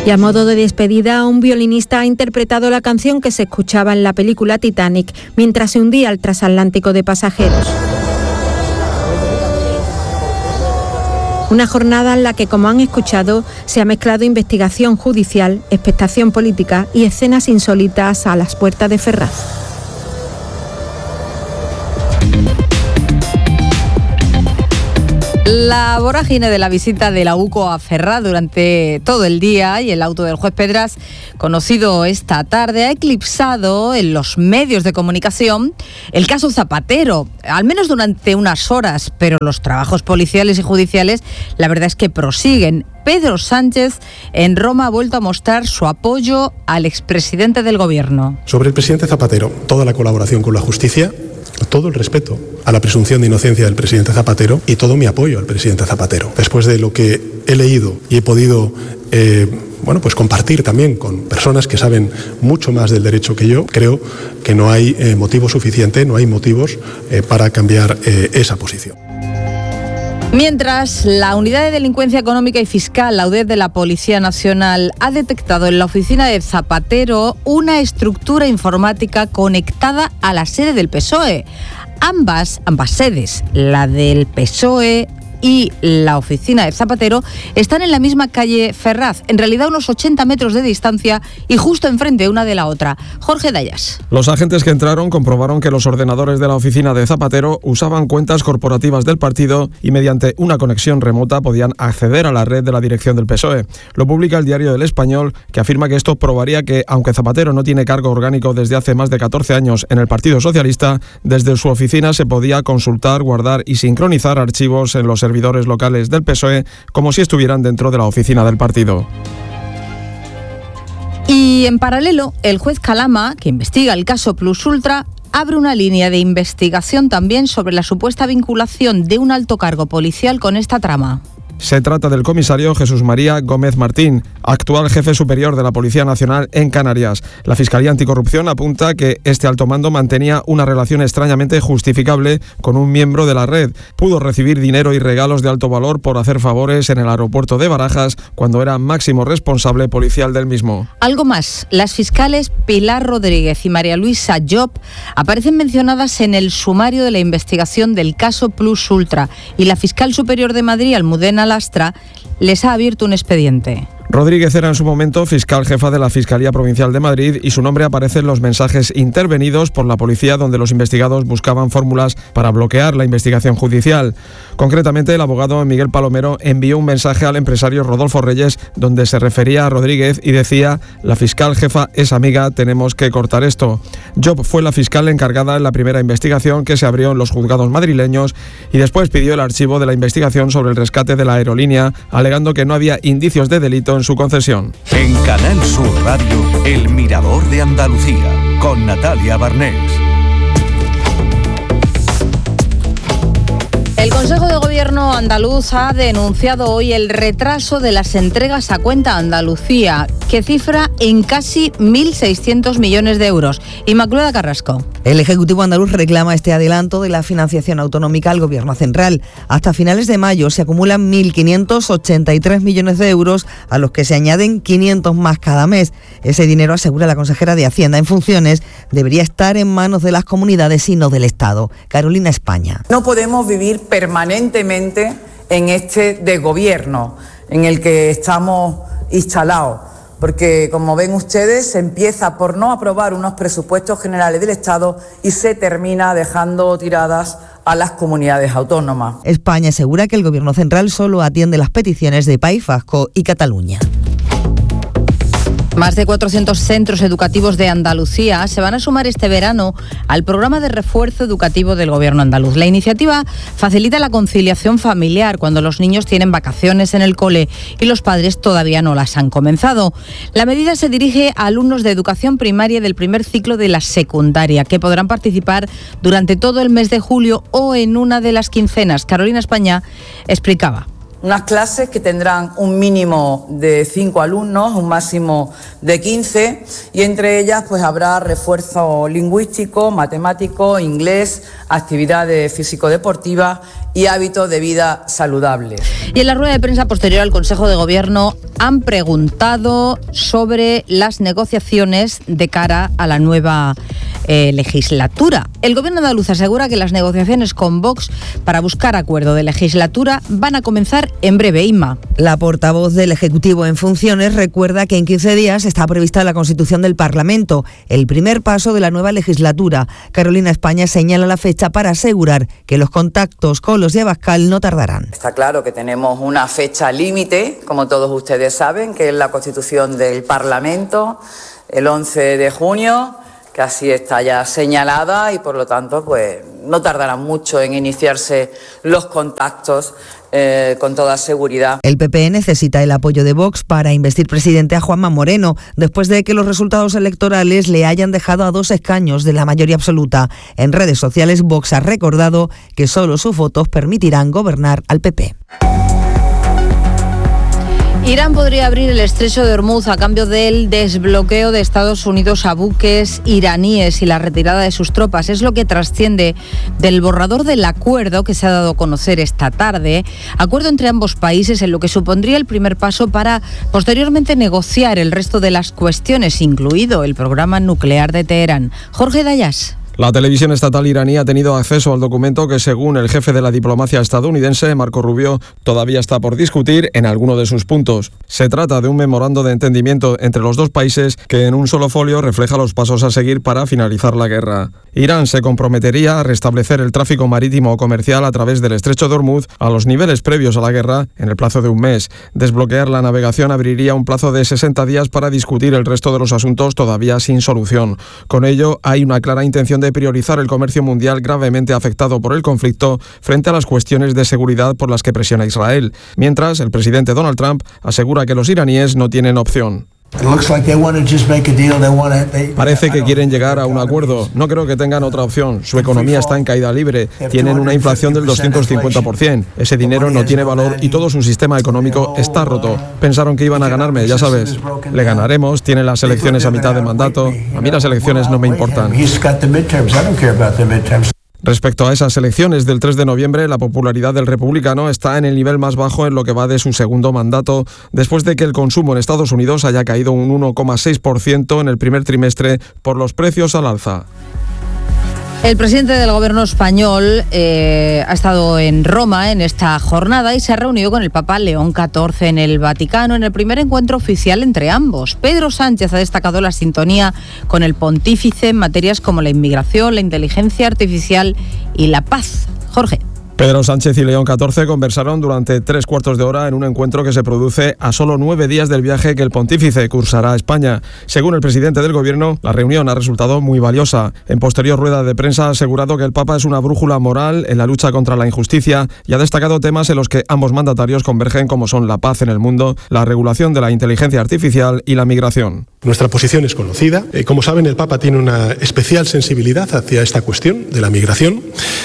Y a modo de despedida, un violinista ha interpretado la canción que se escuchaba en la película Titanic mientras se hundía el transatlántico de pasajeros. Una jornada en la que, como han escuchado, se ha mezclado investigación judicial, expectación política y escenas insólitas a las puertas de Ferraz. La vorágine de la visita de la UCO a Ferraz durante todo el día y el auto del juez Pedras, conocido esta tarde, ha eclipsado en los medios de comunicación el caso Zapatero, al menos durante unas horas, pero los trabajos policiales y judiciales, la verdad es que prosiguen. Pedro Sánchez en Roma ha vuelto a mostrar su apoyo al expresidente del gobierno. Sobre el presidente Zapatero, toda la colaboración con la justicia, todo el respeto a la presunción de inocencia del presidente Zapatero y todo mi apoyo al presidente Zapatero. Después de lo que he leído y he podido pues compartir también con personas que saben mucho más del derecho que yo, creo que no hay motivo suficiente, no hay motivos para cambiar esa posición. Mientras, la Unidad de Delincuencia Económica y Fiscal, la UDEF de la Policía Nacional, ha detectado en la oficina de Zapatero una estructura informática conectada a la sede del PSOE. Ambas sedes, la del PSOE y la oficina de Zapatero, están en la misma calle Ferraz, en realidad unos 80 metros de distancia y justo enfrente una de la otra. Jorge Dayas. Los agentes que entraron comprobaron que los ordenadores de la oficina de Zapatero usaban cuentas corporativas del partido y mediante una conexión remota podían acceder a la red de la dirección del PSOE. Lo publica el diario El Español, que afirma que esto probaría que, aunque Zapatero no tiene cargo orgánico desde hace más de 14 años en el Partido Socialista, desde su oficina se podía consultar, guardar y sincronizar archivos en los servidores locales del PSOE como si estuvieran dentro de la oficina del partido. Y en paralelo, el juez Calama, que investiga el caso Plus Ultra, abre una línea de investigación también sobre la supuesta vinculación de un alto cargo policial con esta trama. Se trata del comisario Jesús María Gómez Martín, actual jefe superior de la Policía Nacional en Canarias. La Fiscalía Anticorrupción apunta que este alto mando mantenía una relación extrañamente justificable con un miembro de la red. Pudo recibir dinero y regalos de alto valor por hacer favores en el aeropuerto de Barajas cuando era máximo responsable policial del mismo. Algo más, las fiscales Pilar Rodríguez y María Luisa Job aparecen mencionadas en el sumario de la investigación del caso Plus Ultra y la fiscal superior de Madrid, Almudena Lastra, les ha abierto un expediente. Rodríguez era en su momento fiscal jefa de la Fiscalía Provincial de Madrid y su nombre aparece en los mensajes intervenidos por la policía donde los investigados buscaban fórmulas para bloquear la investigación judicial. Concretamente, el abogado Miguel Palomero envió un mensaje al empresario Rodolfo Reyes donde se refería a Rodríguez y decía: la fiscal jefa es amiga, tenemos que cortar esto. Job fue la fiscal encargada en la primera investigación que se abrió en los juzgados madrileños y después pidió el archivo de la investigación sobre el rescate de la aerolínea, alegando que no había indicios de delito en su concesión. En Canal Sur Radio, El Mirador de Andalucía, con Natalia Barnés. El Consejo de Gobierno andaluz ha denunciado hoy el retraso de las entregas a cuenta Andalucía, que cifra en casi 1.600 millones de euros. Inmaculada Carrasco. El Ejecutivo andaluz reclama este adelanto de la financiación autonómica al Gobierno central. Hasta finales de mayo se acumulan 1.583 millones de euros, a los que se añaden 500 más cada mes. Ese dinero, asegura la consejera de Hacienda en funciones, debería estar en manos de las comunidades y no del Estado. Carolina España. No podemos vivir permanentemente en este desgobierno en el que estamos instalados, porque como ven ustedes, se empieza por no aprobar unos presupuestos generales del Estado y se termina dejando tiradas a las comunidades autónomas. España asegura que el Gobierno central solo atiende las peticiones de País Vasco y Cataluña. Más de 400 centros educativos de Andalucía se van a sumar este verano al programa de refuerzo educativo del Gobierno andaluz. La iniciativa facilita la conciliación familiar cuando los niños tienen vacaciones en el cole y los padres todavía no las han comenzado. La medida se dirige a alumnos de educación primaria del primer ciclo de la secundaria, que podrán participar durante todo el mes de julio o en una de las quincenas. Carolina España explicaba. Unas clases que tendrán un mínimo de 5 alumnos, un máximo de 15, y entre ellas pues habrá refuerzo lingüístico, matemático, inglés, actividades físico-deportivas y hábitos de vida saludables. Y en la rueda de prensa posterior al Consejo de Gobierno han preguntado sobre las negociaciones de cara a la nueva legislatura. El Gobierno andaluz asegura que las negociaciones con Vox para buscar acuerdo de legislatura van a comenzar en breve. Inma. La portavoz del Ejecutivo en funciones recuerda que en 15 días está prevista la constitución del Parlamento, el primer paso de la nueva legislatura. Carolina España señala la fecha para asegurar que los contactos con los de Abascal no tardarán. Está claro que tenemos una fecha límite, como todos ustedes saben, que es la constitución del Parlamento, el 11 de junio, que así está ya señalada y por lo tanto pues no tardará mucho en iniciarse los contactos con toda seguridad. El PP necesita el apoyo de Vox para investir presidente a Juanma Moreno, después de que los resultados electorales le hayan dejado a 2 escaños de la mayoría absoluta. En redes sociales, Vox ha recordado que solo sus votos permitirán gobernar al PP. Irán podría abrir el estrecho de Hormuz a cambio del desbloqueo de Estados Unidos a buques iraníes y la retirada de sus tropas. Es lo que trasciende del borrador del acuerdo que se ha dado a conocer esta tarde. Acuerdo entre ambos países en lo que supondría el primer paso para posteriormente negociar el resto de las cuestiones, incluido el programa nuclear de Teherán. Jorge Dayas. La televisión estatal iraní ha tenido acceso al documento que, según el jefe de la diplomacia estadounidense, Marco Rubio, todavía está por discutir en alguno de sus puntos. Se trata de un memorando de entendimiento entre los dos países que en un solo folio refleja los pasos a seguir para finalizar la guerra. Irán se comprometería a restablecer el tráfico marítimo o comercial a través del estrecho de Hormuz a los niveles previos a la guerra en el plazo de un mes. Desbloquear la navegación abriría un plazo de 60 días para discutir el resto de los asuntos todavía sin solución. Con ello, hay una clara intención de priorizar el comercio mundial gravemente afectado por el conflicto frente a las cuestiones de seguridad por las que presiona Israel, mientras el presidente Donald Trump asegura que los iraníes no tienen opción. Parece que quieren llegar a un acuerdo. No creo que tengan otra opción. Su economía está en caída libre. Tienen una inflación del 250%. Ese dinero no tiene valor y todo su sistema económico está roto. Pensaron que iban a ganarme, ya sabes. Le ganaremos, tienen las elecciones a mitad de mandato. A mí las elecciones no me importan. Respecto a esas elecciones del 3 de noviembre, la popularidad del republicano está en el nivel más bajo en lo que va de su segundo mandato, después de que el consumo en Estados Unidos haya caído un 1,6% en el primer trimestre por los precios al alza. El presidente del gobierno español ha estado en Roma en esta jornada y se ha reunido con el Papa León XIV en el Vaticano en el primer encuentro oficial entre ambos. Pedro Sánchez ha destacado la sintonía con el pontífice en materias como la inmigración, la inteligencia artificial y la paz. Jorge. Pedro Sánchez y León XIV conversaron durante 3/4 de hora en un encuentro que se produce a solo 9 días del viaje que el pontífice cursará a España. Según el presidente del gobierno, la reunión ha resultado muy valiosa. En posterior rueda de prensa ha asegurado que el Papa es una brújula moral en la lucha contra la injusticia y ha destacado temas en los que ambos mandatarios convergen, como son la paz en el mundo, la regulación de la inteligencia artificial y la migración. Nuestra posición es conocida. Como saben, el Papa tiene una especial sensibilidad hacia esta cuestión de la migración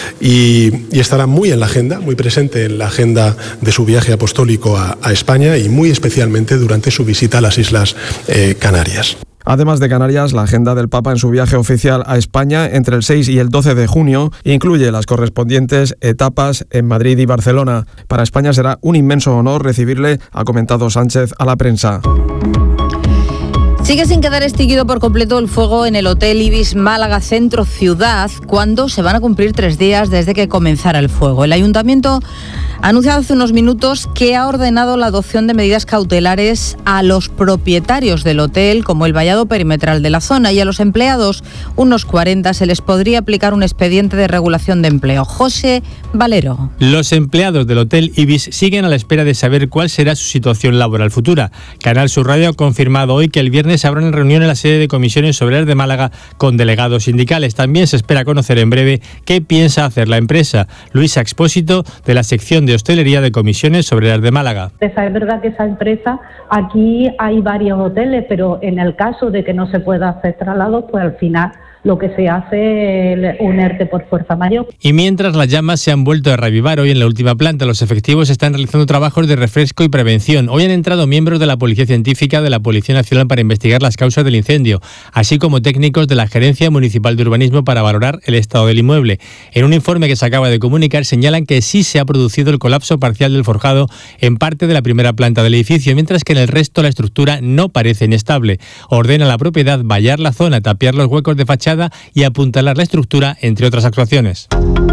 y estará muy en la agenda, muy presente en la agenda de su viaje apostólico a España y muy especialmente durante su visita a las Islas Canarias. Además de Canarias, la agenda del Papa en su viaje oficial a España entre el 6 y el 12 de junio incluye las correspondientes etapas en Madrid y Barcelona. Para España será un inmenso honor recibirle, ha comentado Sánchez a la prensa. Sigue sin quedar extinguido por completo el fuego en el Hotel Ibis Málaga Centro Ciudad, cuando se van a cumplir 3 días desde que comenzara el fuego. El Ayuntamiento ha anunciado hace unos minutos que ha ordenado la adopción de medidas cautelares a los propietarios del hotel, como el vallado perimetral de la zona, y a los empleados, unos 40, se les podría aplicar un expediente de regulación de empleo. José Valero. Los empleados del Hotel Ibis siguen a la espera de saber cuál será su situación laboral futura. Canal Sur Radio ha confirmado hoy que el viernes habrá una reunión en la sede de Comisiones Obreras de Málaga con delegados sindicales. También se espera conocer en breve qué piensa hacer la empresa. Luisa Expósito, de la sección de hostelería de Comisiones Obreras de Málaga. Es verdad que esa empresa, aquí hay varios hoteles, pero en el caso de que no se pueda hacer traslado, pues al final lo que se hace un ERTE por fuerza mayor. Y mientras las llamas se han vuelto a reavivar hoy en la última planta, los efectivos están realizando trabajos de refresco y prevención. Hoy han entrado miembros de la Policía Científica, de la Policía Nacional para investigar las causas del incendio, así como técnicos de la Gerencia Municipal de Urbanismo para valorar el estado del inmueble. En un informe que se acaba de comunicar señalan que sí se ha producido el colapso parcial del forjado en parte de la primera planta del edificio, mientras que en el resto la estructura no parece inestable. Ordena a la propiedad vallar la zona, tapiar los huecos de fachada y apuntalar la estructura, entre otras actuaciones.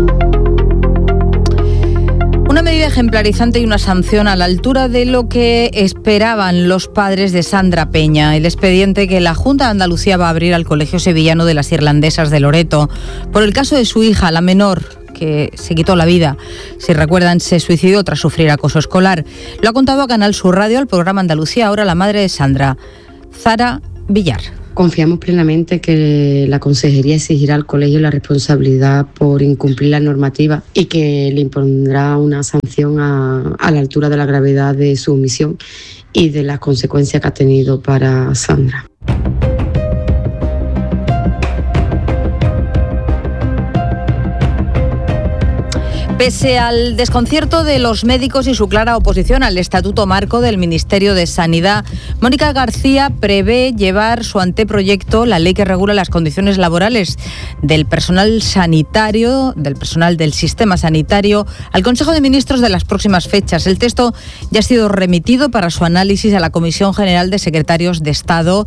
Una medida ejemplarizante y una sanción a la altura de lo que esperaban los padres de Sandra Peña. El expediente que la Junta de Andalucía va a abrir al Colegio Sevillano de las Irlandesas de Loreto por el caso de su hija, la menor, que se quitó la vida. Si recuerdan, se suicidó tras sufrir acoso escolar. Lo ha contado a Canal Sur Radio, al programa Andalucía Ahora, la madre de Sandra, Zara Villar. Confiamos plenamente que la Consejería exigirá al colegio la responsabilidad por incumplir la normativa y que le impondrá una sanción a la altura de la gravedad de su omisión y de las consecuencias que ha tenido para Sandra. Pese al desconcierto de los médicos y su clara oposición al Estatuto Marco del Ministerio de Sanidad, Mónica García prevé llevar su anteproyecto, la ley que regula las condiciones laborales del personal sanitario, del personal del sistema sanitario, al Consejo de Ministros de las próximas fechas. El texto ya ha sido remitido para su análisis a la Comisión General de Secretarios de Estado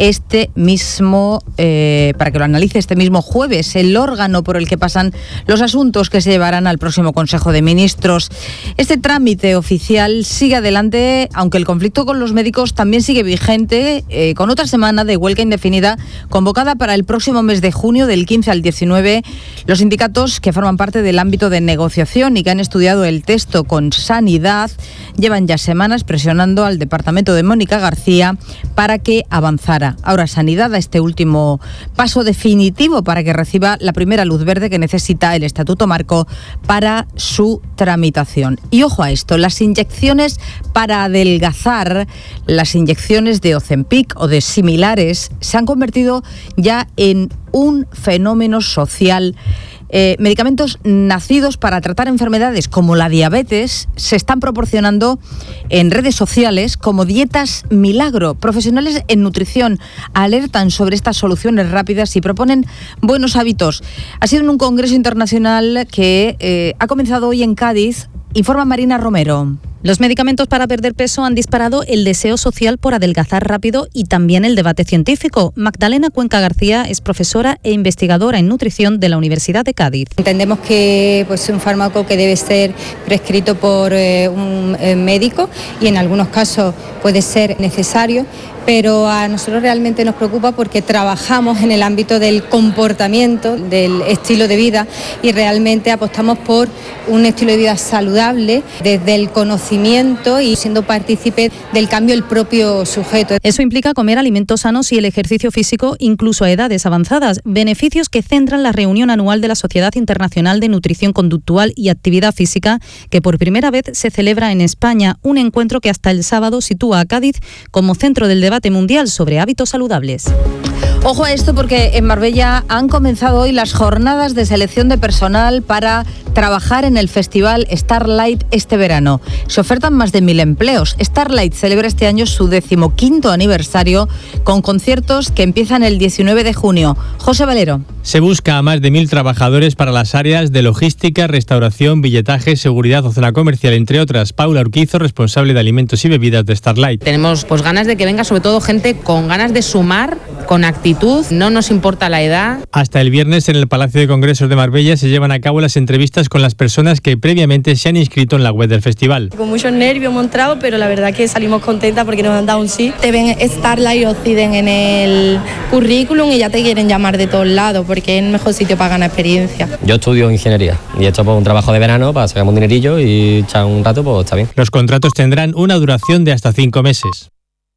para que lo analice este mismo jueves, el órgano por el que pasan los asuntos que se llevarán al próximo Consejo de Ministros. Este trámite oficial sigue adelante, aunque el conflicto con los médicos también sigue vigente, con otra semana de huelga indefinida convocada para el próximo mes de junio, del 15 al 19. Los sindicatos que forman parte del ámbito de negociación y que han estudiado el texto con Sanidad llevan ya semanas presionando al departamento de Mónica García para que avanzara. Ahora Sanidad da este último paso definitivo para que reciba la primera luz verde que necesita el Estatuto Marco para su tramitación. Y ojo a esto, las inyecciones para adelgazar, las inyecciones de Ozempic o de similares, se han convertido ya en un fenómeno social. Medicamentos nacidos para tratar enfermedades como la diabetes se están proporcionando en redes sociales como dietas milagro. Profesionales en nutrición alertan sobre estas soluciones rápidas y proponen buenos hábitos. Ha sido en un congreso internacional que ha comenzado hoy en Cádiz. Informa Marina Romero. Los medicamentos para perder peso han disparado el deseo social por adelgazar rápido y también el debate científico. Magdalena Cuenca García es profesora e investigadora en nutrición de la Universidad de Cádiz. Entendemos que es un fármaco que debe ser prescrito por un médico y en algunos casos puede ser necesario, pero a nosotros realmente nos preocupa porque trabajamos en el ámbito del comportamiento, del estilo de vida y realmente apostamos por un estilo de vida saludable desde el conocimiento y siendo partícipe del cambio el propio sujeto. Eso implica comer alimentos sanos y el ejercicio físico incluso a edades avanzadas, beneficios que centran la reunión anual de la Sociedad Internacional de Nutrición Conductual y Actividad Física, que por primera vez se celebra en España, un encuentro que hasta el sábado sitúa a Cádiz como centro del debate mundial sobre hábitos saludables. Ojo a esto porque en Marbella han comenzado hoy las jornadas de selección de personal para trabajar en el festival Starlight este verano. Se ofertan más de 1.000 empleos. Starlight celebra este año su 15º aniversario con conciertos que empiezan el 19 de junio. José Valero. Se busca a más de 1.000 trabajadores para las áreas de logística, restauración, billetaje, seguridad o zona comercial, entre otras. Paula Urquizo, responsable de alimentos y bebidas de Starlight. Tenemos ganas de que venga sobre todo gente con ganas de sumar, con actitud, no nos importa la edad. Hasta el viernes en el Palacio de Congresos de Marbella se llevan a cabo las entrevistas con las personas que previamente se han inscrito en la web del festival. Con muchos nervios hemos entrado, pero la verdad que salimos contentas porque nos han dado un sí. Te ven Starlight y Occident en el currículum y ya te quieren llamar de todos lados porque es el mejor sitio para ganar experiencia. Yo estudio ingeniería y he hecho un trabajo de verano para sacar un dinerillo y echar un rato, pues está bien. Los contratos tendrán una duración de hasta 5 meses.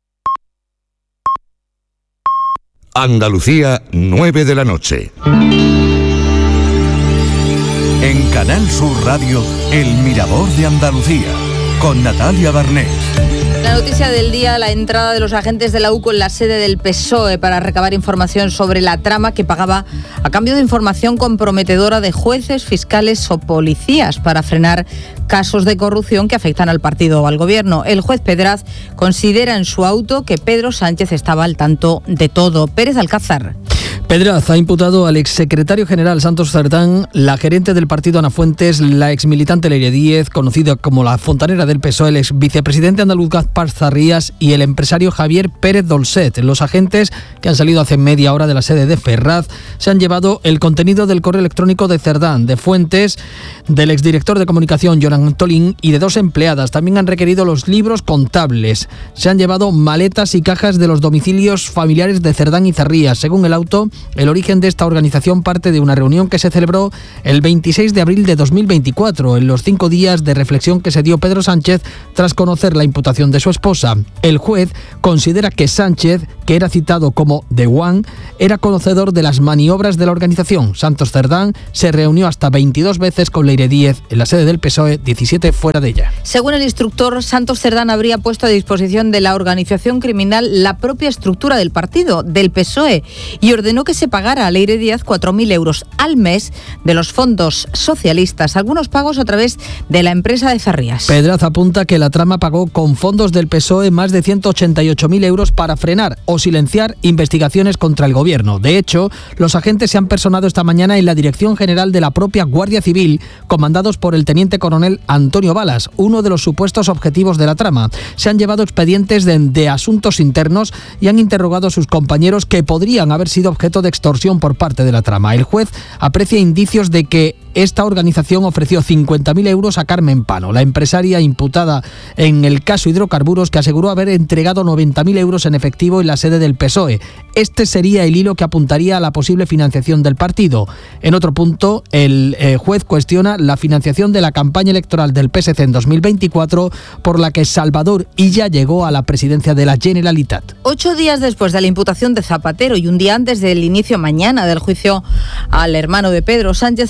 Andalucía, 9 de la noche. En Canal Sur Radio, El Mirador de Andalucía, con Natalia Barnés. La noticia del día, la entrada de los agentes de la UCO en la sede del PSOE para recabar información sobre la trama que pagaba a cambio de información comprometedora de jueces, fiscales o policías para frenar casos de corrupción que afectan al partido o al gobierno. El juez Pedraz considera en su auto que Pedro Sánchez estaba al tanto de todo. Pérez Alcázar. Pedraz ha imputado al exsecretario general Santos Cerdán, la gerente del partido Ana Fuentes, la exmilitante Leire Díez, conocida como la fontanera del PSOE, el exvicepresidente andaluz Gaspar Zarrías y el empresario Javier Pérez Dolcet. Los agentes, que han salido hace media hora de la sede de Ferraz, se han llevado el contenido del correo electrónico de Cerdán, de Fuentes, del exdirector de comunicación Jonan Antolín y de 2 empleadas. También han requerido los libros contables. Se han llevado maletas y cajas de los domicilios familiares de Cerdán y Zarrías. Según el auto, el origen de esta organización parte de una reunión que se celebró el 26 de abril de 2024, en los 5 días de reflexión que se dio Pedro Sánchez tras conocer la imputación de su esposa. El juez considera que Sánchez, que era citado como The One, era conocedor de las maniobras de la organización. Santos Cerdán se reunió hasta 22 veces con Leire Díez en la sede del PSOE, 17 fuera de ella. Según el instructor, Santos Cerdán habría puesto a disposición de la organización criminal la propia estructura del partido, del PSOE, y ordenó que se pagara a Leire Díez 4.000 euros al mes de los fondos socialistas, algunos pagos a través de la empresa de Zarrías. Pedraz apunta que la trama pagó con fondos del PSOE más de 188.000 euros para frenar o silenciar investigaciones contra el gobierno. De hecho, los agentes se han personado esta mañana en la Dirección General de la propia Guardia Civil, comandados por el teniente coronel Antonio Balas, uno de los supuestos objetivos de la trama. Se han llevado expedientes de asuntos internos y han interrogado a sus compañeros que podrían haber sido objeto de extorsión por parte de la trama. El juez aprecia indicios de que esta organización ofreció 50.000 euros a Carmen Pano, la empresaria imputada en el caso Hidrocarburos, que aseguró haber entregado 90.000 euros en efectivo en la sede del PSOE. Este sería el hilo que apuntaría a la posible financiación del partido. En otro punto, el juez cuestiona la financiación de la campaña electoral del PSC en 2024, por la que Salvador Illa llegó a la presidencia de la Generalitat. 8 días después de la imputación de Zapatero y un día antes del inicio mañana del juicio al hermano de Pedro Sánchez,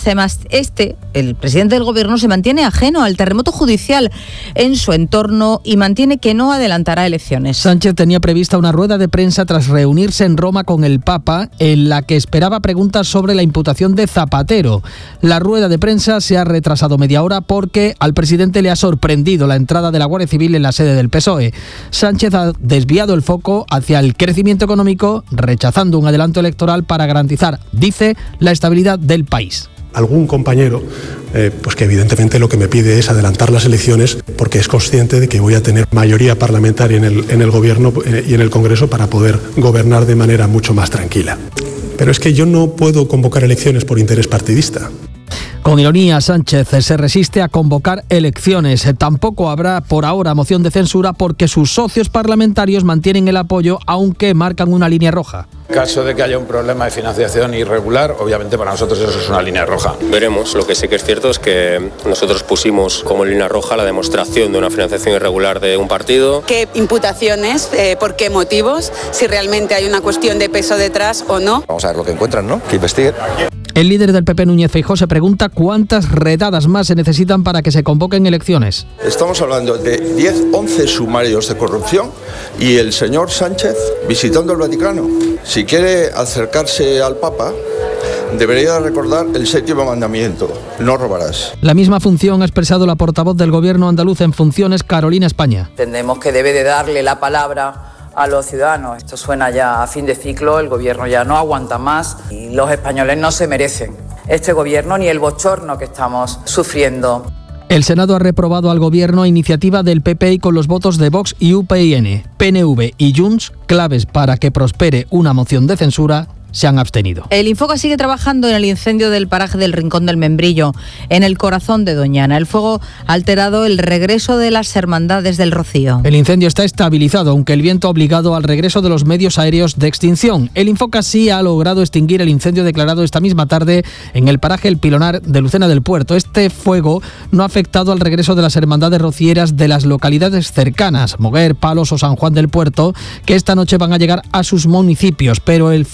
el presidente del gobierno, se mantiene ajeno al terremoto judicial en su entorno y mantiene que no adelantará elecciones. Sánchez tenía prevista una rueda de prensa tras reunirse en Roma con el Papa, en la que esperaba preguntas sobre la imputación de Zapatero. La rueda de prensa se ha retrasado media hora porque al presidente le ha sorprendido la entrada de la Guardia Civil en la sede del PSOE. Sánchez ha desviado el foco hacia el crecimiento económico, rechazando un adelanto electoral para garantizar, dice, la estabilidad del país. Algún compañero, pues que evidentemente lo que me pide es adelantar las elecciones porque es consciente de que voy a tener mayoría parlamentaria en el gobierno y en el Congreso para poder gobernar de manera mucho más tranquila. Pero es que yo no puedo convocar elecciones por interés partidista. Con ironía, Sánchez se resiste a convocar elecciones. Tampoco habrá por ahora moción de censura porque sus socios parlamentarios mantienen el apoyo, aunque marcan una línea roja. En caso de que haya un problema de financiación irregular, obviamente para nosotros eso es una línea roja. Veremos. Lo que sí que es cierto es que nosotros pusimos como línea roja la demostración de una financiación irregular de un partido. ¿Qué imputaciones? ¿Por qué motivos? Si realmente hay una cuestión de peso detrás o no. Vamos a ver lo que encuentran, ¿no? Que investiguen. El líder del PP, Núñez Feijóo, se pregunta cuántas redadas más se necesitan para que se convoquen elecciones. Estamos hablando de 10-11 sumarios de corrupción y el señor Sánchez visitando el Vaticano. Si quiere acercarse al Papa, debería recordar el 7º mandamiento: no robarás. La misma función ha expresado la portavoz del gobierno andaluz en funciones, Carolina España. Entendemos que debe de darle la palabra a los ciudadanos. Esto suena ya a fin de ciclo, el gobierno ya no aguanta más y los españoles no se merecen este gobierno ni el bochorno que estamos sufriendo. El Senado ha reprobado al gobierno a iniciativa del PP con los votos de Vox y UPyN, PNV y Junts, claves para que prospere una moción de censura, se han abstenido. El Infoca sigue trabajando en el incendio del paraje del Rincón del Membrillo, en el corazón de Doñana. El fuego ha alterado el regreso de las hermandades del Rocío. El incendio está estabilizado, aunque el viento ha obligado al regreso de los medios aéreos de extinción. El Infoca sí ha logrado extinguir el incendio declarado esta misma tarde en el paraje El Pilonar de Lucena del Puerto. Este fuego no ha afectado al regreso de las hermandades rocieras de las localidades cercanas, Moguer, Palos o San Juan del Puerto, que esta noche van a llegar a sus municipios, pero el fuego sí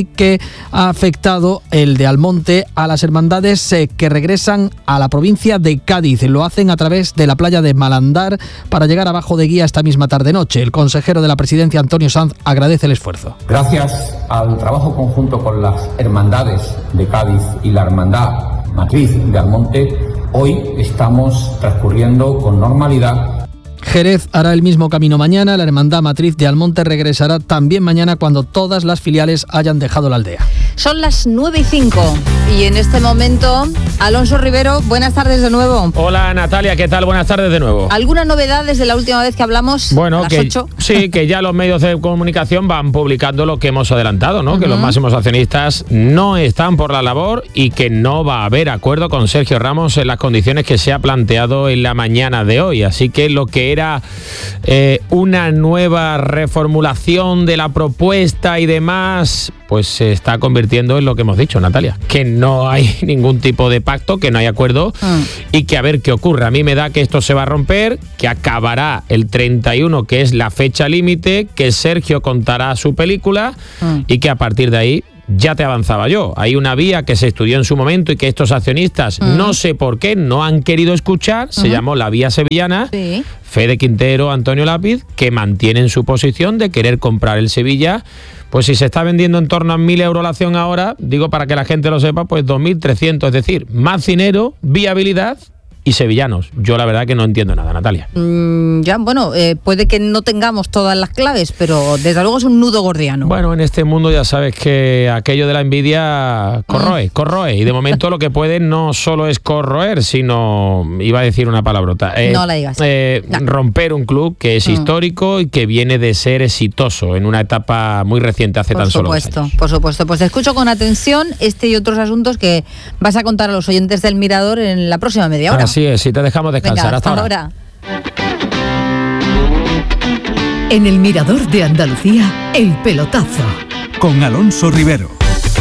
que ha afectado el de Almonte a las hermandades que regresan a la provincia de Cádiz. Lo hacen a través de la playa de Malandar para llegar a Bajo de Guía esta misma tarde-noche. El consejero de la Presidencia, Antonio Sanz, agradece el esfuerzo. Gracias al trabajo conjunto con las hermandades de Cádiz y la hermandad matriz de Almonte, hoy estamos transcurriendo con normalidad. Jerez hará el mismo camino mañana. La hermandad matriz de Almonte regresará también mañana cuando todas las filiales hayan dejado la aldea. Son las 9:05 y en este momento, Alonso Rivero, buenas tardes de nuevo. Hola Natalia, ¿qué tal? Buenas tardes de nuevo. ¿Alguna novedad desde la última vez que hablamos? Bueno, a las 8? Sí, que ya los medios de comunicación van publicando lo que hemos adelantado, ¿no? Que los máximos accionistas no están por la labor y que no va a haber acuerdo con Sergio Ramos en las condiciones que se ha planteado en la mañana de hoy. Así que lo que era una nueva reformulación de la propuesta y demás, pues se está convirtiendo en lo que hemos dicho, Natalia, que no hay ningún tipo de pacto, que no hay acuerdo y que a ver qué ocurre. A mí me da que esto se va a romper, que acabará el 31, que es la fecha límite, que Sergio contará su película y que a partir de ahí, ya te avanzaba yo, hay una vía que se estudió en su momento y que estos accionistas, no sé por qué, no han querido escuchar, se llamó la vía sevillana. Sí. Fede Quintero, Antonio Lápiz, que mantienen su posición de querer comprar el Sevilla. Pues si se está vendiendo en torno a 1.000 euros la acción ahora, digo para que la gente lo sepa, pues 2.300, es decir, más dinero, viabilidad y sevillanos. Yo la verdad que no entiendo nada, Natalia. Puede que no tengamos todas las claves, pero desde luego es un nudo gordiano. Bueno, en este mundo ya sabes que aquello de la envidia corroe. Y de momento lo que puede no solo es corroer, sino, iba a decir una palabrota, no la digas. Romper un club que es histórico y que viene de ser exitoso en una etapa muy reciente, hace tan solo 2 años. Por supuesto. Pues te escucho con atención este y otros asuntos que vas a contar a los oyentes del Mirador en la próxima media hora. Así es, si te dejamos descansar. Venga, hasta ahora. En el Mirador de Andalucía, El Pelotazo. Con Alonso Rivero.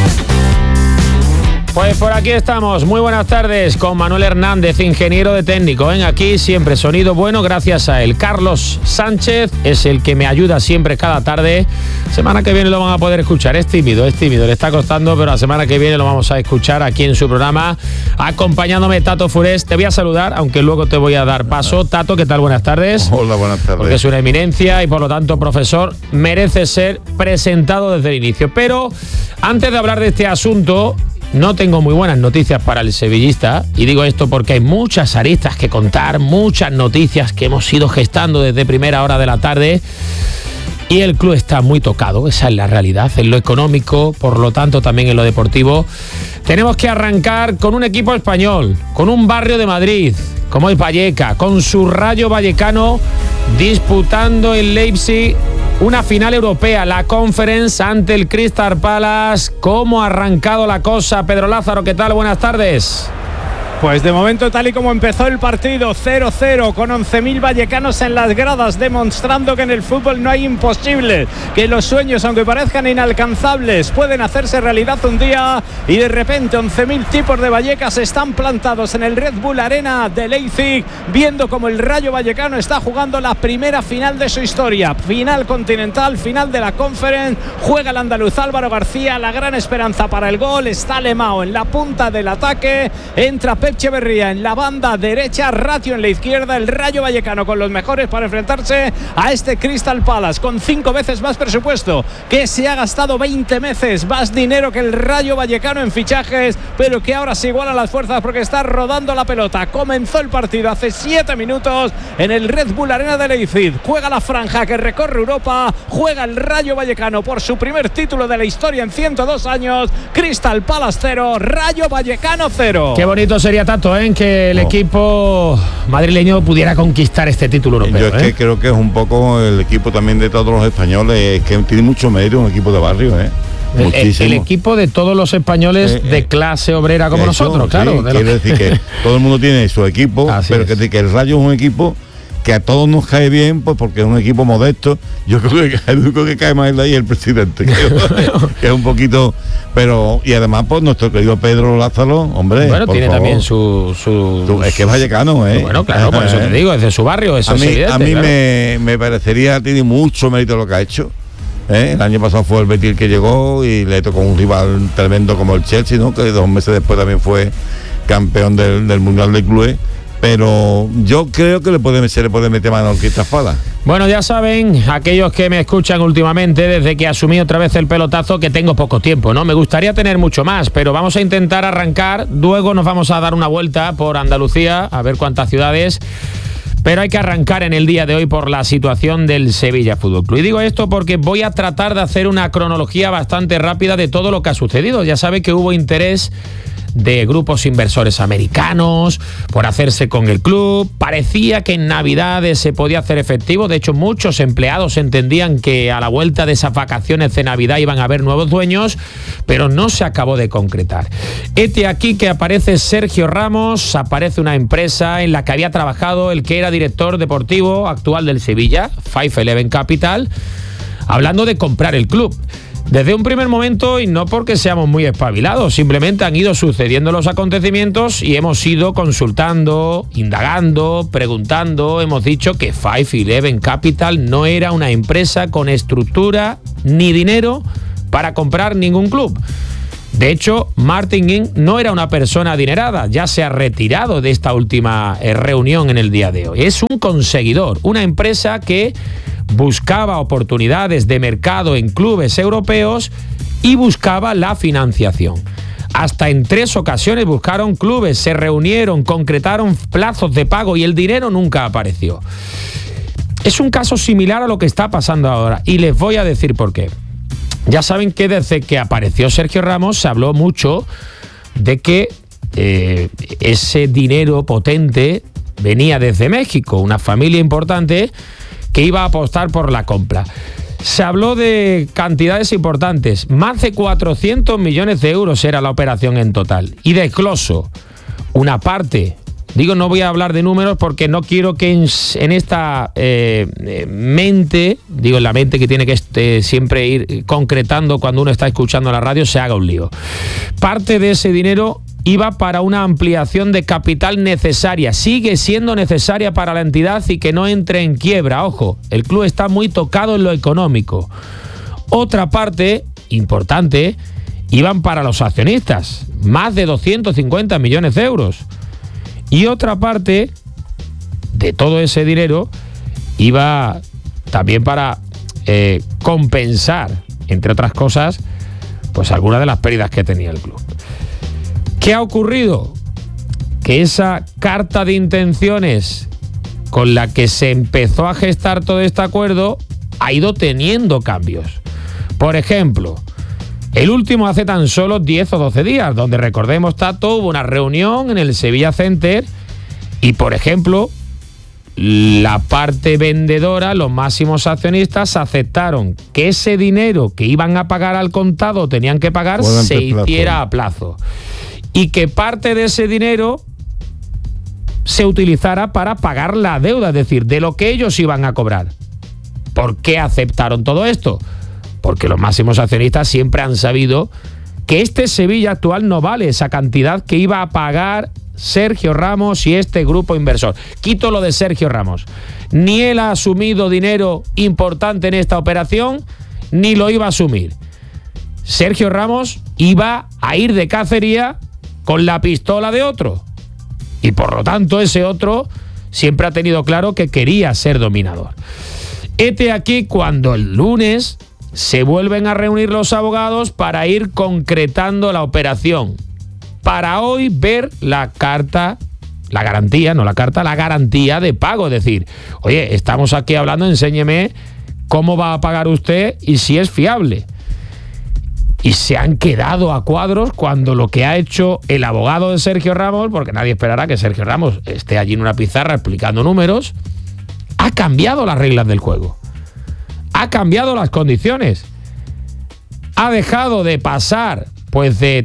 Pues por aquí estamos, muy buenas tardes, con Manuel Hernández, ingeniero de técnico. Ven aquí, siempre sonido bueno gracias a él. Carlos Sánchez es el que me ayuda siempre cada tarde. Semana que viene lo van a poder escuchar, es tímido, le está costando, pero la semana que viene lo vamos a escuchar aquí en su programa. Acompañándome Tato Furés, te voy a saludar, aunque luego te voy a dar paso. Tato, ¿qué tal? Buenas tardes. Hola, buenas tardes. Porque es una eminencia y por lo tanto, profesor, merece ser presentado desde el inicio. Pero antes de hablar de este asunto, no tengo muy buenas noticias para el sevillista, y digo esto porque hay muchas aristas que contar, muchas noticias que hemos ido gestando desde primera hora de la tarde, y el club está muy tocado, esa es la realidad, en lo económico, por lo tanto también en lo deportivo. Tenemos que arrancar con un equipo español, con un barrio de Madrid, como es Valleca, con su Rayo Vallecano disputando en Leipzig una final europea, la Conference ante el Crystal Palace. ¿Cómo ha arrancado la cosa? Pedro Lázaro, ¿qué tal? Buenas tardes. Pues de momento, tal y como empezó el partido, 0-0, con 11.000 vallecanos en las gradas, demostrando que en el fútbol no hay imposibles, que los sueños, aunque parezcan inalcanzables, pueden hacerse realidad un día, y de repente 11.000 tipos de Vallecas están plantados en el Red Bull Arena de Leipzig, viendo como el Rayo Vallecano está jugando la primera final de su historia, final continental, final de la Conference. Juega el andaluz Álvaro García, la gran esperanza para el gol, está Lemao en la punta del ataque, entra Pep Echeverría en la banda derecha, Ratio en la izquierda, el Rayo Vallecano con los mejores para enfrentarse a este Crystal Palace, con 5 veces más presupuesto, que se ha gastado 20 veces más dinero que el Rayo Vallecano en fichajes, pero que ahora se igualan las fuerzas porque está rodando la pelota. Comenzó el partido hace 7 minutos en el Red Bull Arena de Leipzig, juega la franja que recorre Europa, juega el Rayo Vallecano por su primer título de la historia en 102 años, Crystal Palace 0, Rayo Vallecano 0. Qué bonito sería, Tato, que el equipo madrileño pudiera conquistar este título europeo. Yo es que creo que es un poco el equipo también de todos los españoles, que tiene mucho mérito, un equipo de barrio, el equipo de todos los españoles de clase obrera como nosotros, claro. Sí, quiere decir que todo el mundo tiene su equipo, pero que el Rayo es un equipo que a todos nos cae bien, pues porque es un equipo modesto. Yo creo que el único que cae más es de ahí el presidente, que es un poquito, pero y además pues nuestro querido Pedro Lázaro, hombre, bueno, tiene favor. También su es que es vallecano, Bueno, claro, por eso te digo, es de su barrio, eso es evidente. A mí claro. me parecería, tiene mucho mérito lo que ha hecho, El año pasado fue el Betis que llegó y le tocó un rival tremendo como el Chelsea, ¿no? Que 2 meses después también fue campeón del Mundial de Clubes. Pero yo creo que se le puede meter mano al Quitafada. Bueno, ya saben, aquellos que me escuchan últimamente, desde que asumí otra vez el pelotazo, que tengo poco tiempo, ¿no? Me gustaría tener mucho más, pero vamos a intentar arrancar. Luego nos vamos a dar una vuelta por Andalucía, a ver cuántas ciudades. Pero hay que arrancar en el día de hoy por la situación del Sevilla Fútbol Club. Y digo esto porque voy a tratar de hacer una cronología bastante rápida de todo lo que ha sucedido. Ya sabe que hubo interés de grupos inversores americanos por hacerse con el club. Parecía que en Navidades se podía hacer efectivo. De hecho, muchos empleados entendían que a la vuelta de esas vacaciones de Navidad iban a haber nuevos dueños, pero no se acabó de concretar. Hete aquí que aparece Sergio Ramos, aparece una empresa en la que había trabajado el que era director deportivo actual del Sevilla, 511 Capital, hablando de comprar el club. Desde un primer momento, y no porque seamos muy espabilados, simplemente han ido sucediendo los acontecimientos y hemos ido consultando, indagando, preguntando. Hemos dicho que 511 Capital no era una empresa con estructura ni dinero para comprar ningún club. De hecho, Martin Ing no era una persona adinerada, ya se ha retirado de esta última reunión en el día de hoy. Es un conseguidor, una empresa que buscaba oportunidades de mercado en clubes europeos y buscaba la financiación. Hasta en 3 ocasiones buscaron clubes, se reunieron, concretaron plazos de pago y el dinero nunca apareció. Es un caso similar a lo que está pasando ahora y les voy a decir por qué. Ya saben que desde que apareció Sergio Ramos se habló mucho de que ese dinero potente venía desde México, una familia importante que iba a apostar por la compra. Se habló de cantidades importantes, más de 400 millones de euros era la operación en total. Y desgloso una parte, digo, no voy a hablar de números porque no quiero que en esta mente, digo, en la mente que tiene que siempre ir concretando cuando uno está escuchando la radio, se haga un lío. Parte de ese dinero iba para una ampliación de capital necesaria, sigue siendo necesaria para la entidad y que no entre en quiebra. Ojo, el club está muy tocado en lo económico. Otra parte importante iban para los accionistas, más de 250 millones de euros. Y otra parte de todo ese dinero iba también para compensar, entre otras cosas, pues algunas de las pérdidas que tenía el club. ¿Qué ha ocurrido? Que esa carta de intenciones con la que se empezó a gestar todo este acuerdo ha ido teniendo cambios. Por ejemplo, el último hace tan solo 10 o 12 días, donde, recordemos, Tato, hubo una reunión en el Sevilla Center y, por ejemplo, la parte vendedora, los máximos accionistas, aceptaron que ese dinero que iban a pagar al contado, tenían que pagar, se hiciera a plazo. Y que parte de ese dinero se utilizara para pagar la deuda, es decir, de lo que ellos iban a cobrar. ¿Por qué aceptaron todo esto? Porque los máximos accionistas siempre han sabido que este Sevilla actual no vale esa cantidad que iba a pagar Sergio Ramos y este grupo inversor. Quito lo de Sergio Ramos. Ni él ha asumido dinero importante en esta operación, ni lo iba a asumir. Sergio Ramos iba a ir de cacería con la pistola de otro. Y por lo tanto ese otro siempre ha tenido claro que quería ser dominador. Hete aquí cuando el lunes se vuelven a reunir los abogados para ir concretando la operación. Para hoy ver la carta, la garantía, no la carta, la garantía de pago. Es decir, oye, estamos aquí hablando, enséñeme cómo va a pagar usted y si es fiable. Y se han quedado a cuadros cuando lo que ha hecho el abogado de Sergio Ramos, porque nadie esperará que Sergio Ramos esté allí en una pizarra explicando números, ha cambiado las reglas del juego. Ha cambiado las condiciones. Ha dejado de pasar pues de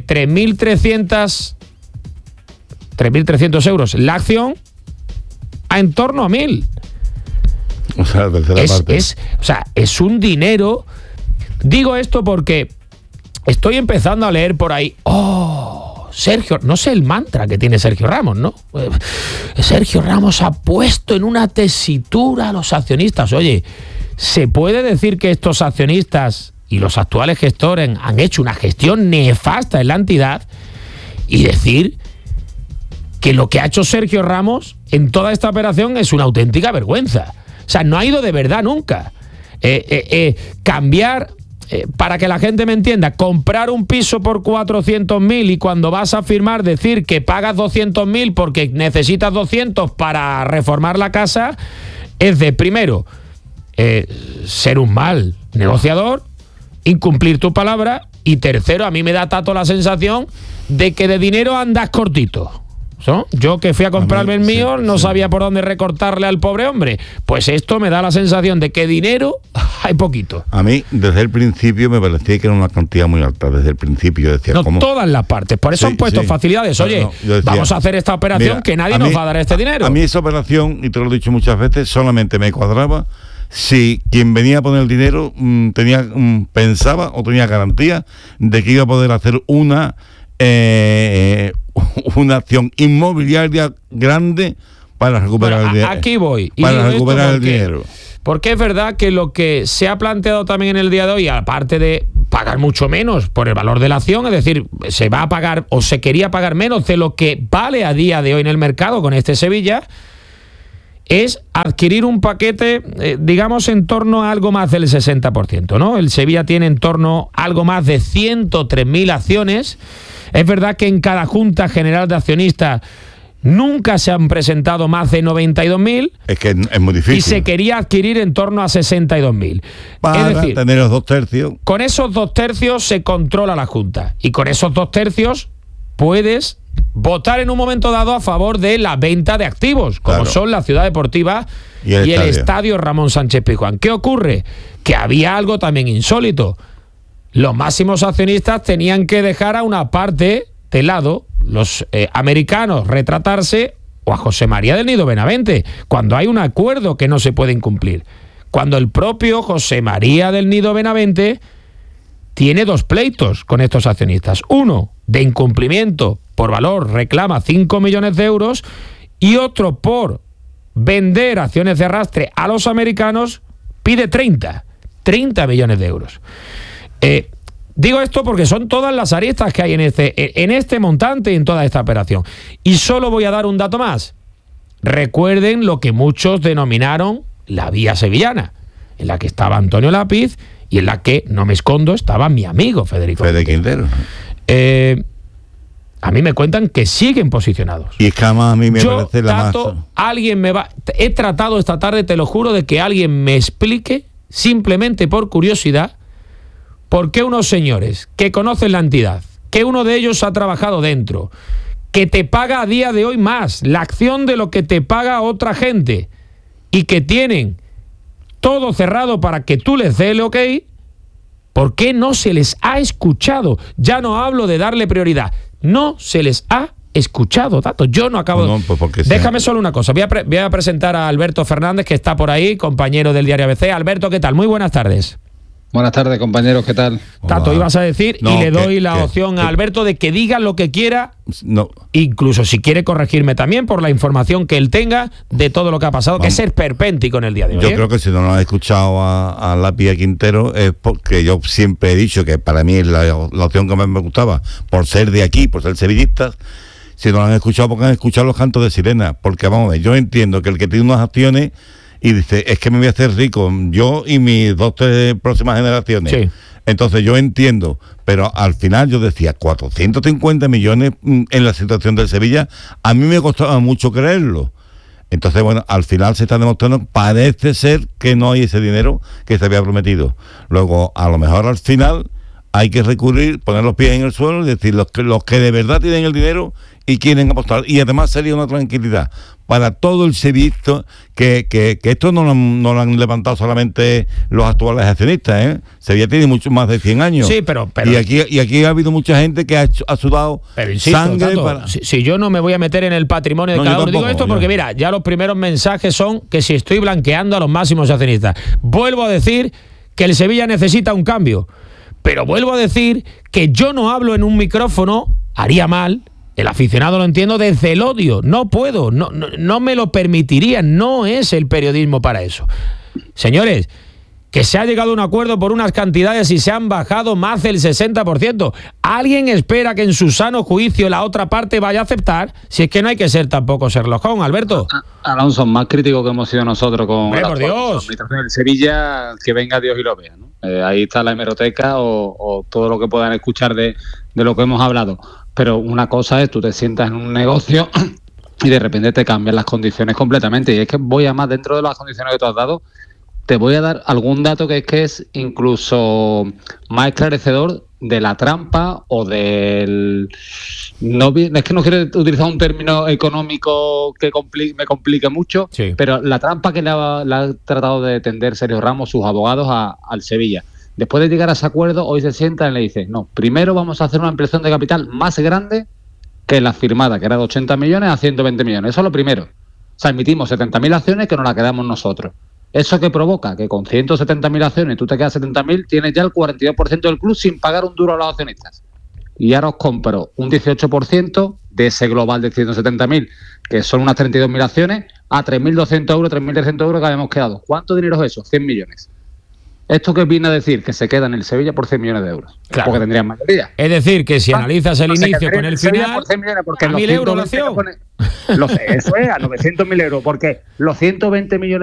3.300 euros la acción a en torno a 1.000. O sea, la tercera parte. Es un dinero. Digo esto porque estoy empezando a leer por ahí. Sergio, no sé el mantra que tiene Sergio Ramos, ¿no? Sergio Ramos ha puesto en una tesitura a los accionistas. Oye, ¿se puede decir que estos accionistas y los actuales gestores han hecho una gestión nefasta en la entidad y decir que lo que ha hecho Sergio Ramos en toda esta operación es una auténtica vergüenza? O sea, no ha ido de verdad nunca. Cambiar, para que la gente me entienda, comprar un piso por 400.000 y cuando vas a firmar decir que pagas 200.000 porque necesitas 200 para reformar la casa, es de, primero, ser un mal negociador, incumplir tu palabra, y tercero, a mí me da Tato la sensación de que de dinero andas cortito, ¿no? Yo que fui a comprarme el mío, no sabía por dónde recortarle al pobre hombre. Pues esto me da la sensación de que dinero hay poquito. A mí, desde el principio, me parecía que era una cantidad muy alta. Desde el principio decía, no, ¿cómo? Todas las partes. Por eso han puesto facilidades. Oye, decía, vamos a hacer esta operación, mira, que nadie nos va a dar este dinero. A mí esa operación, y te lo he dicho muchas veces, solamente me cuadraba si quien venía a poner el dinero pensaba o tenía garantía de que iba a poder hacer una acción inmobiliaria grande para recuperar el dinero. Aquí voy. Para recuperar el dinero. Porque es verdad que lo que se ha planteado también en el día de hoy, aparte de pagar mucho menos por el valor de la acción, es decir, se va a pagar o se quería pagar menos de lo que vale a día de hoy en el mercado con este Sevilla, es adquirir un paquete, digamos, en torno a algo más del 60%, ¿no? El Sevilla tiene en torno a algo más de 103.000 acciones. Es verdad que en cada Junta General de Accionistas nunca se han presentado más de 92.000. Es que es muy difícil. Y se quería adquirir en torno a 62.000. Para es decir, tener los 2/3. Con esos 2/3 se controla la Junta. Y con esos 2/3 puedes votar en un momento dado a favor de la venta de activos, como son la Ciudad Deportiva y el Estadio Ramón Sánchez Pizjuán. ¿Qué ocurre? Que había algo también insólito. Los máximos accionistas tenían que dejar a una parte de lado, los americanos retratarse, o a José María del Nido Benavente, cuando hay un acuerdo que no se puede incumplir. Cuando el propio José María del Nido Benavente tiene dos pleitos con estos accionistas. Uno de incumplimiento por valor, reclama 5 millones de euros, y otro por vender acciones de arrastre a los americanos, pide 30 millones de euros. Digo esto porque son todas las aristas que hay en este montante y en toda esta operación. Y solo voy a dar un dato más. Recuerden lo que muchos denominaron la vía sevillana, en la que estaba Antonio Lápiz y en la que, no me escondo, estaba mi amigo Federico Quintero. A mí me cuentan que siguen posicionados. Y es que además a mí me parece la más... He tratado esta tarde, te lo juro, de que alguien me explique, simplemente por curiosidad, por qué unos señores que conocen la entidad, que uno de ellos ha trabajado dentro, que te paga a día de hoy más la acción de lo que te paga otra gente, y que tienen todo cerrado para que tú les des el ok, ¿por qué no se les ha escuchado? Ya no hablo de darle prioridad. No se les ha escuchado, Tato. Yo no acabo de... Déjame solo una cosa. Voy a presentar a Alberto Fernández, que está por ahí, compañero del diario ABC. Alberto, ¿qué tal? Muy buenas tardes. Buenas tardes, compañeros, ¿qué tal? Tato, ibas a decir, y le doy la opción a Alberto de que diga lo que quiera, incluso si quiere corregirme también por la información que él tenga de todo lo que ha pasado, que es esperpéntico en el día de hoy. Yo creo que si no lo has escuchado a Lápiz Quintero es porque yo siempre he dicho que para mí es la opción que más me gustaba, por ser de aquí, por ser sevillistas. Si no lo han escuchado, porque han escuchado los cantos de sirena. Porque vamos a ver, yo entiendo que el que tiene unas acciones y dice, es que me voy a hacer rico, yo y mis 2-3 próximas generaciones. Sí. Entonces yo entiendo, pero al final yo decía, 450 millones en la situación del Sevilla, a mí me costaba mucho creerlo. Entonces, bueno, al final se está demostrando, parece ser que no hay ese dinero que se había prometido. Luego, a lo mejor al final hay que recurrir, poner los pies en el suelo y decir, los que de verdad tienen el dinero y quieren apostar. Y además sería una tranquilidad para todo el sevillista, que esto no lo han levantado solamente los actuales accionistas, ¿eh? Sevilla tiene mucho más de 100 años. Sí, pero y aquí ha habido mucha gente que ha sudado sangre. Tato, para... si yo no me voy a meter en el patrimonio de cada uno, digo esto porque mira, ya los primeros mensajes son que si estoy blanqueando a los máximos accionistas. Vuelvo a decir que el Sevilla necesita un cambio, pero vuelvo a decir que yo no hablo en un micrófono, haría mal. El aficionado lo entiendo desde el odio. No puedo, no me lo permitiría. No es el periodismo para eso. Señores, que se ha llegado a un acuerdo por unas cantidades y se han bajado más del 60%. ¿Alguien espera que en su sano juicio la otra parte vaya a aceptar? Si es que no hay que ser tampoco Sherlock Holmes, Alberto. Alonso, más crítico que hemos sido nosotros con ¡hombre, por Dios! administración del Sevilla, que venga Dios y lo vea, ¿no? Ahí está la hemeroteca o todo lo que puedan escuchar de lo que hemos hablado. Pero una cosa es, tú te sientas en un negocio y de repente te cambian las condiciones completamente. Y es que voy a más dentro de las condiciones que tú has dado. Te voy a dar algún dato que es incluso más esclarecedor de la trampa o del... es que no quiero utilizar un término económico que me complique mucho, sí, pero la trampa que le ha tratado de tender Sergio Ramos, sus abogados, al Sevilla. Después de llegar a ese acuerdo, hoy se sientan y le dicen, no, primero vamos a hacer una ampliación de capital más grande que la firmada, que era de 80 millones a 120 millones. Eso es lo primero. O sea, emitimos 70.000 acciones que nos las quedamos nosotros. ¿Eso qué provoca? Que con 170.000 acciones tú te quedas 70.000, tienes ya el 42% del club sin pagar un duro a los accionistas. Y ahora os compro un 18% de ese global de 170.000, que son unas 32.000 acciones, a 3.200 euros, 3.300 euros que habíamos quedado. ¿Cuánto dinero es eso? 100 millones. ¿Esto qué viene a decir? Que se queda en el Sevilla por 100 millones de euros. Claro. Porque tendrían mayoría. Es decir, que si analizas el inicio con el final, por 100 millones, porque a 1.000 euros la acción. Lo sé, eso es, a 900.000 euros, porque los 120 millones